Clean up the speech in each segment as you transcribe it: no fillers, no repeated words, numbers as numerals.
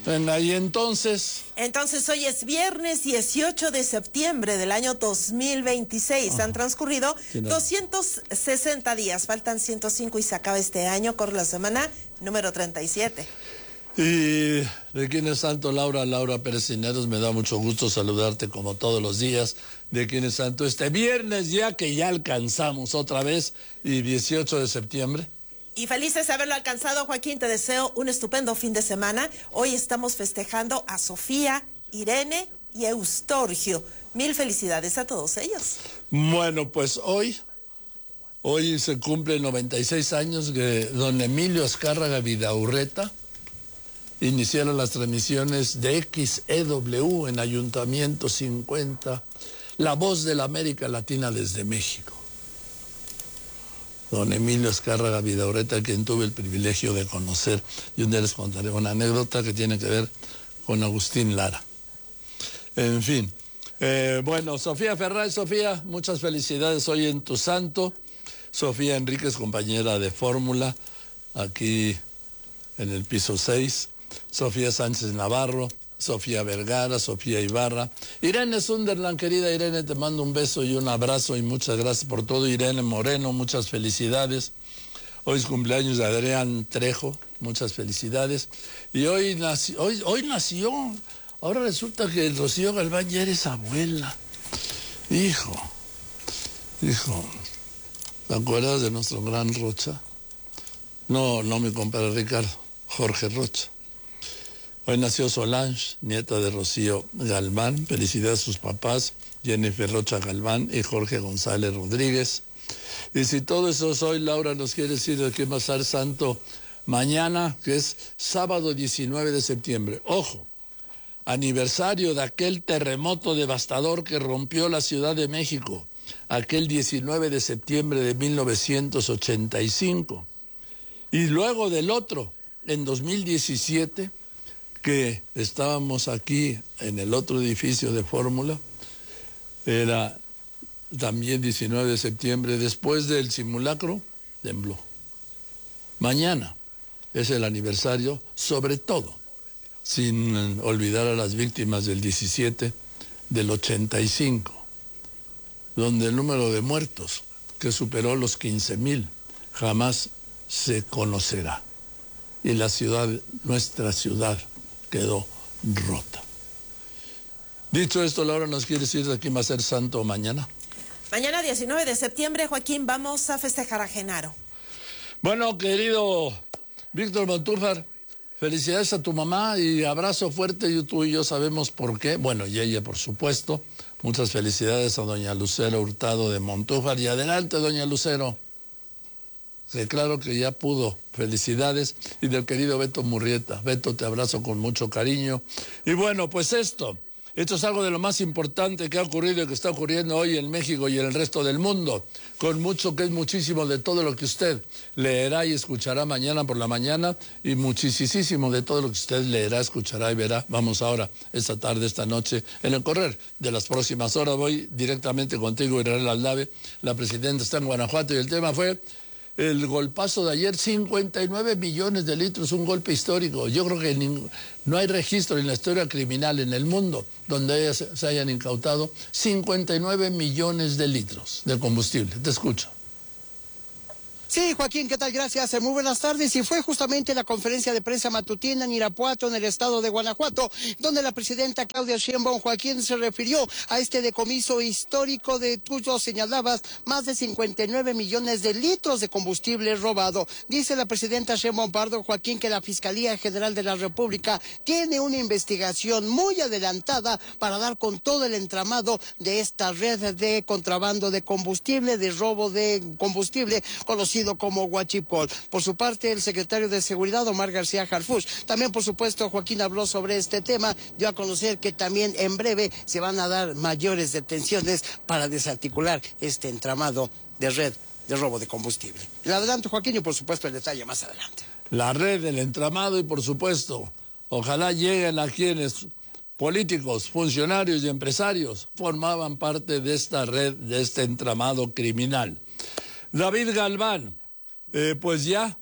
Venga, y entonces... Entonces hoy es viernes 18 de septiembre del año 2026. Han transcurrido 260 días. Faltan 105 y se acaba este año. Corre la semana número 37. Y de quién es santo, Laura Pérez Cineros, me da mucho gusto saludarte como todos los días. De quién es santo este viernes, ya que ya alcanzamos otra vez, y 18 de septiembre. Y felices de haberlo alcanzado, Joaquín. Te deseo un estupendo fin de semana. Hoy estamos festejando a Sofía, Irene y Eustorgio. Mil felicidades a todos ellos. Bueno, pues hoy se cumplen 96 años que don Emilio Azcárraga Vidaurreta iniciaron las transmisiones de XEW en Ayuntamiento 50, la voz de la América Latina desde México. Don Emilio Azcárraga Vidaurreta, quien tuve el privilegio de conocer, y un día les contaré una anécdota que tiene que ver con Agustín Lara. En fin, bueno, Sofía Ferraz, Sofía, muchas felicidades hoy en tu santo. Sofía Enríquez, compañera de fórmula, aquí en el piso 6. Sofía Sánchez Navarro, Sofía Vergara, Sofía Ibarra. Irene Sunderland, querida Irene, te mando un beso y un abrazo y muchas gracias por todo. Irene Moreno, muchas felicidades. Hoy es cumpleaños de Adrián Trejo, muchas felicidades. Y hoy nació, ahora resulta que Rocío Galván ya eres abuela. Hijo, ¿te acuerdas de nuestro gran Rocha? No mi compadre Ricardo, Jorge Rocha. Hoy nació Solange, nieta de Rocío Galván. Felicidades a sus papás, Jennifer Rocha Galván y Jorge González Rodríguez. Y si todo eso es hoy, Laura nos quiere decir de qué va a ser santo mañana, que es sábado 19 de septiembre. Ojo, aniversario de aquel terremoto devastador que rompió la Ciudad de México, aquel 19 de septiembre de 1985. Y luego del otro, en 2017... que estábamos aquí en el otro edificio de Fórmula, era también 19 de septiembre, después del simulacro, tembló. Mañana es el aniversario, sobre todo, sin olvidar a las víctimas del 17, del 85, donde el número de muertos, que superó los 15,000, jamás se conocerá. Y la ciudad, nuestra ciudad, quedó rota. Dicho esto, Laura, ¿nos quiere decir de quién va a ser santo mañana? Mañana 19 de septiembre, Joaquín, vamos a festejar a Genaro. Bueno, querido Víctor Montúfar, felicidades a tu mamá y abrazo fuerte. Tú y yo sabemos por qué. Bueno, y ella, por supuesto. Muchas felicidades a doña Lucero Hurtado de Montúfar. Y adelante, doña Lucero. Sí, claro que ya pudo. Felicidades. Y del querido Beto Murrieta. Beto, te abrazo con mucho cariño. Y bueno, pues esto es algo de lo más importante que ha ocurrido y que está ocurriendo hoy en México y en el resto del mundo. Con mucho, que es muchísimo de todo lo que usted leerá y escuchará mañana por la mañana. Y muchísimo de todo lo que usted leerá, escuchará y verá. Vamos ahora, esta tarde, esta noche, en el correr de las próximas horas. Voy directamente contigo, Israel Aldave. La presidenta está en Guanajuato y el tema fue el golpazo de ayer, 59 millones de litros, un golpe histórico. Yo creo que no hay registro en la historia criminal en el mundo donde se hayan incautado 59 millones de litros de combustible. Te escucho. Sí, Joaquín, ¿qué tal? Gracias. Muy buenas tardes. Y fue justamente la conferencia de prensa matutina en Irapuato, en el estado de Guanajuato, donde la presidenta Claudia Sheinbaum, Joaquín, se refirió a este decomiso histórico de, tú lo señalabas, más de 59 millones de litros de combustible robado. Dice la presidenta Sheinbaum Pardo, Joaquín, que la Fiscalía General de la República tiene una investigación muy adelantada para dar con todo el entramado de esta red de contrabando de combustible, de robo de combustible, conocido como huachicol. Por su parte, el secretario de Seguridad, Omar García Harfuch, también, por supuesto, Joaquín habló sobre este tema, dio a conocer que también en breve se van a dar mayores detenciones para desarticular este entramado de red de robo de combustible. El adelanto, Joaquín, y por supuesto el detalle más adelante. La red, el entramado y por supuesto, ojalá lleguen a quienes políticos, funcionarios y empresarios formaban parte de esta red, de este entramado criminal. David Galván, pues ya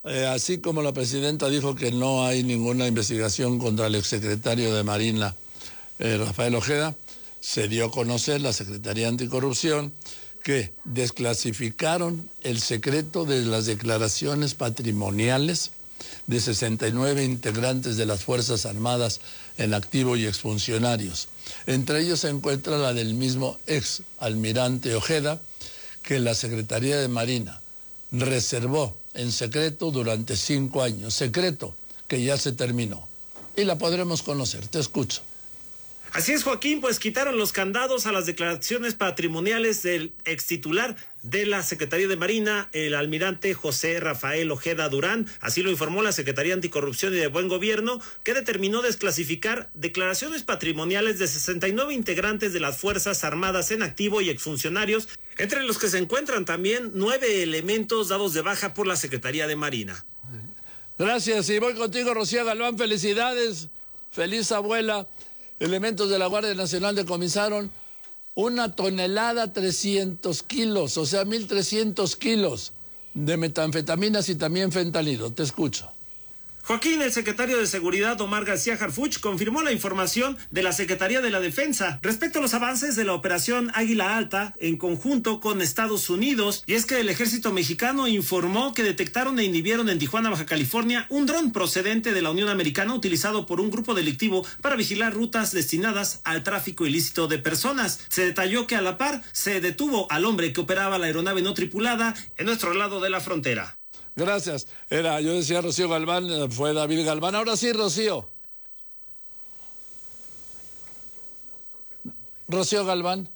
así como la presidenta dijo que no hay ninguna investigación contra el exsecretario de Marina, Rafael Ojeda, se dio a conocer la Secretaría Anticorrupción que desclasificaron el secreto de las declaraciones patrimoniales de 69 integrantes de las Fuerzas Armadas en activo y exfuncionarios. Entre ellos se encuentra la del mismo ex almirante Ojeda, que la Secretaría de Marina reservó en secreto durante 5 años, secreto que ya se terminó. Y la podremos conocer. Te escucho. Así es, Joaquín, pues quitaron los candados a las declaraciones patrimoniales del extitular de la Secretaría de Marina, el almirante José Rafael Ojeda Durán. Así lo informó la Secretaría Anticorrupción y de Buen Gobierno, que determinó desclasificar declaraciones patrimoniales de 69 integrantes de las Fuerzas Armadas en activo y exfuncionarios, entre los que se encuentran también 9 elementos dados de baja por la Secretaría de Marina. Gracias, y voy contigo, Rocío Galván. Felicidades, feliz abuela. Elementos de la Guardia Nacional decomisaron 1 tonelada 300 kilos, o sea, 1.300 kilos de metanfetaminas y también fentanilo. Te escucho. Joaquín, el secretario de Seguridad, Omar García Harfuch, confirmó la información de la Secretaría de la Defensa respecto a los avances de la operación Águila Alta en conjunto con Estados Unidos. Y es que el ejército mexicano informó que detectaron e inhibieron en Tijuana, Baja California, un dron procedente de la Unión Americana utilizado por un grupo delictivo para vigilar rutas destinadas al tráfico ilícito de personas. Se detalló que a la par se detuvo al hombre que operaba la aeronave no tripulada en nuestro lado de la frontera. Gracias. Yo decía Rocío Galván, fue David Galván. Ahora sí, Rocío. Rocío Galván.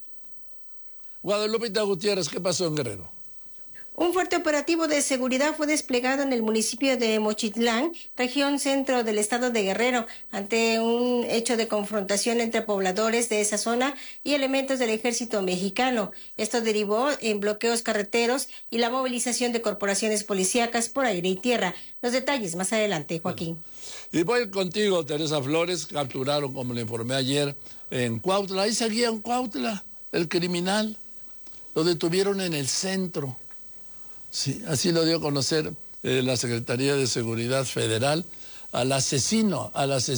Guadalupe Gutiérrez, ¿qué pasó en Guerrero? Un fuerte operativo de seguridad fue desplegado en el municipio de Mochitlán, región centro del estado de Guerrero, ante un hecho de confrontación entre pobladores de esa zona y elementos del ejército mexicano. Esto derivó en bloqueos carreteros y la movilización de corporaciones policíacas por aire y tierra. Los detalles más adelante, Joaquín. Y voy contigo, Teresa Flores. Capturaron, como le informé ayer, en Cuautla. Ahí seguía en Cuautla el criminal. Lo detuvieron en el centro. Sí, así lo dio a conocer la Secretaría de Seguridad Federal al asesino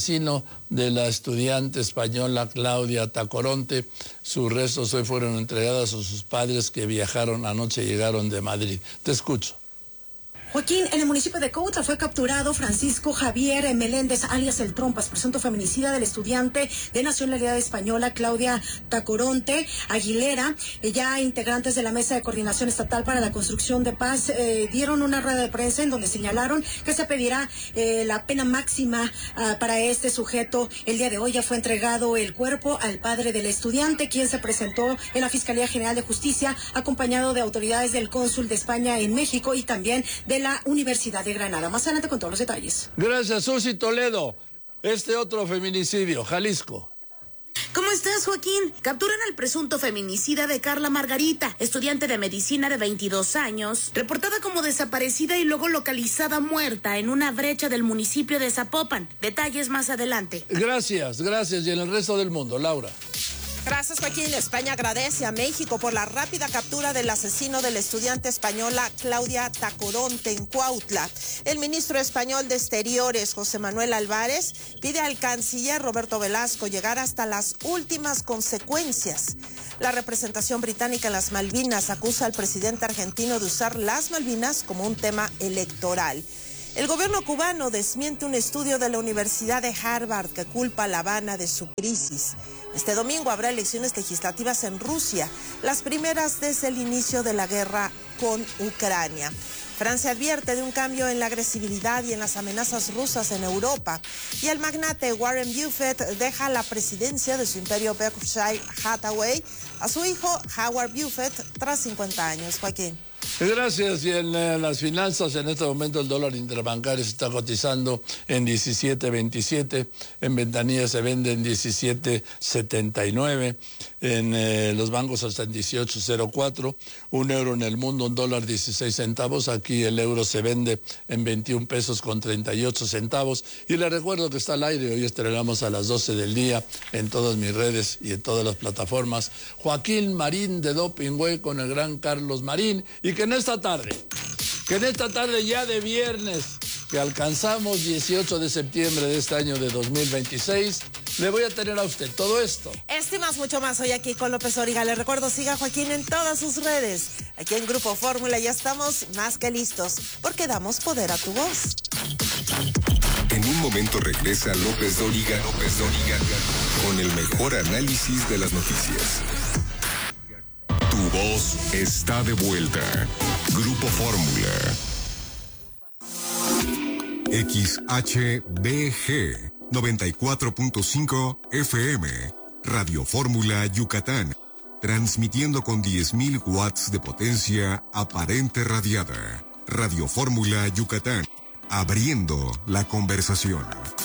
de la estudiante española Claudia Tacoronte. Sus restos hoy fueron entregados a sus padres que viajaron anoche, llegaron de Madrid. Te escucho. Joaquín, en el municipio de Cuautla fue capturado Francisco Javier Meléndez, alias El Trompas, presunto feminicida del estudiante de nacionalidad española Claudia Tacoronte Aguilera. Ya integrantes de la Mesa de Coordinación Estatal para la Construcción de Paz dieron una rueda de prensa en donde señalaron que se pedirá la pena máxima para este sujeto. El día de hoy ya fue entregado el cuerpo al padre del estudiante, quien se presentó en la Fiscalía General de Justicia, acompañado de autoridades del cónsul de España en México y también de la Universidad de Granada. Más adelante con todos los detalles. Gracias, Susi Toledo. Otro feminicidio, Jalisco. ¿Cómo estás, Joaquín? Capturan al presunto feminicida de Carla Margarita, estudiante de medicina de 22 años, reportada como desaparecida y luego localizada muerta en una brecha del municipio de Zapopan. Detalles más adelante. Gracias. Y en el resto del mundo, Laura. Gracias, Joaquín. España agradece a México por la rápida captura del asesino de la estudiante española Claudia Tacoronte en Cuautla. El ministro español de Exteriores, José Manuel Álvarez, pide al canciller Roberto Velasco llegar hasta las últimas consecuencias. La representación británica en las Malvinas acusa al presidente argentino de usar las Malvinas como un tema electoral. El gobierno cubano desmiente un estudio de la Universidad de Harvard que culpa a La Habana de su crisis. Este domingo habrá elecciones legislativas en Rusia, las primeras desde el inicio de la guerra con Ucrania. Francia advierte de un cambio en la agresividad y en las amenazas rusas en Europa. Y el magnate Warren Buffett deja la presidencia de su imperio Berkshire Hathaway a su hijo Howard Buffett tras 50 años. Joaquín. Gracias. Y en las finanzas, en este momento el dólar interbancario se está cotizando en 17.27, en ventanilla se vende en 17.79, en los bancos hasta en 18.04, un euro en el mundo, un dólar 16 centavos, aquí el euro se vende en 21 pesos con 38 centavos. Y les recuerdo que está al aire, hoy estrenamos a las 12 del día en todas mis redes y en todas las plataformas, Joaquín Marín de Dopingüe con el gran Carlos Marín, y que en esta tarde que en esta tarde ya de viernes, que alcanzamos 18 de septiembre de este año de 2026, le voy a tener a usted todo esto. Este y más, mucho más, hoy aquí con López Dóriga. Le recuerdo, siga a Joaquín en todas sus redes. Aquí en Grupo Fórmula ya estamos más que listos, porque damos poder a tu voz. En un momento regresa López Dóriga, con el mejor análisis de las noticias. Tu voz está de vuelta. Grupo Fórmula. XHBG 94.5 FM. Radio Fórmula Yucatán. Transmitiendo con 10.000 watts de potencia aparente radiada. Radio Fórmula Yucatán. Abriendo la conversación.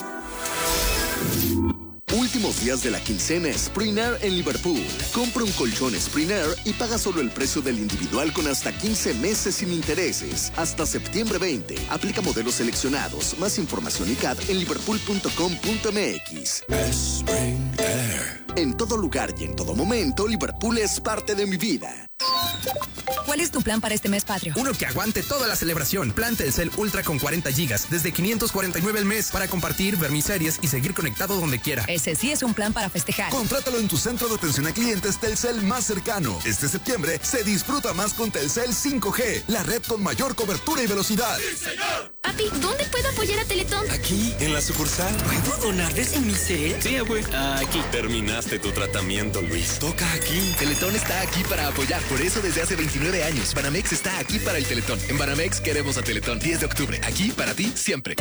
Últimos días de la quincena Sprint en Liverpool. Compra un colchón Sprint y paga solo el precio del individual con hasta 15 meses sin intereses. Hasta septiembre 20. Aplica modelos seleccionados. Más información y CAD en liverpool.com.mx. Sprint Air. En todo lugar y en todo momento, Liverpool es parte de mi vida. ¿Cuál es tu plan para este mes patrio? Uno que aguante toda la celebración. Plan Telcel Ultra con 40 gigas, desde 549 al mes, para compartir, ver mis series y seguir conectado donde quiera. Ese sí es un plan para festejar. Contrátalo en tu centro de atención a clientes Telcel más cercano. Este septiembre se disfruta más con Telcel 5G, la red con mayor cobertura y velocidad. ¡Sí, señor! Papi, ¿dónde puedo apoyar a Teletón? Aquí, en la sucursal. ¿Puedo donar desde mi cel? Sí, abue. Aquí. Terminaste tu tratamiento, Luis. Toca aquí. Teletón está aquí para apoyar. Por eso desde hace 29 años, Banamex está aquí para el Teletón. En Banamex queremos a Teletón. 10 de octubre. Aquí para ti, siempre.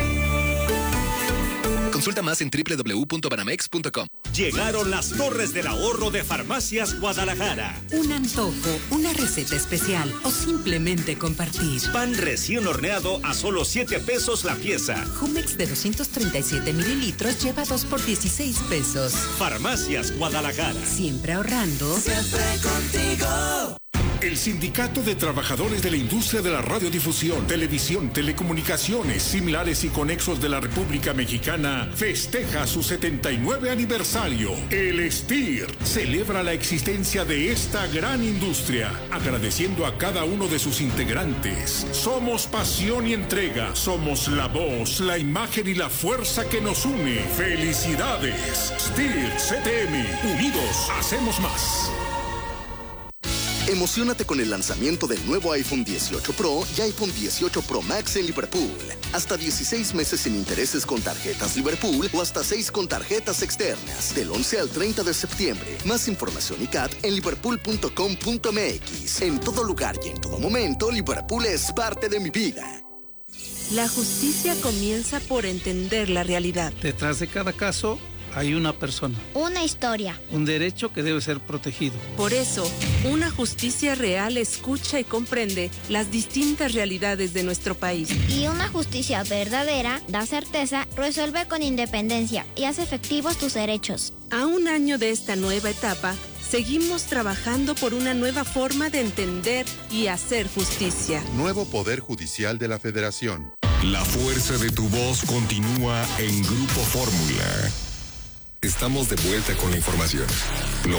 Consulta más en www.banamex.com. Llegaron las Torres del Ahorro de Farmacias Guadalajara. Un antojo, una receta especial o simplemente compartir. Pan recién horneado a solo 7 pesos la pieza. Jumex de 237 mililitros lleva 2 por 16 pesos. Farmacias Guadalajara. Siempre ahorrando. Siempre contigo. El Sindicato de Trabajadores de la Industria de la Radiodifusión, Televisión, Telecomunicaciones, Similares y Conexos de la República Mexicana festeja su 79 aniversario. El STIR celebra la existencia de esta gran industria, agradeciendo a cada uno de sus integrantes. Somos pasión y entrega, somos la voz, la imagen y la fuerza que nos une. ¡Felicidades! STIR CTM, unidos hacemos más. Emociónate con el lanzamiento del nuevo iPhone 18 Pro y iPhone 18 Pro Max en Liverpool. Hasta 16 meses sin intereses con tarjetas Liverpool o hasta 6 con tarjetas externas. Del 11 al 30 de septiembre. Más información y CAT en liverpool.com.mx. En todo lugar y en todo momento, Liverpool es parte de mi vida. La justicia comienza por entender la realidad. Detrás de cada caso hay una persona. Una historia. Un derecho que debe ser protegido. Por eso, una justicia real escucha y comprende las distintas realidades de nuestro país. Y una justicia verdadera da certeza, resuelve con independencia y hace efectivos tus derechos. A un año de esta nueva etapa, seguimos trabajando por una nueva forma de entender y hacer justicia. Nuevo Poder Judicial de la Federación. La fuerza de tu voz continúa en Grupo Fórmula. Estamos de vuelta con la información. Lo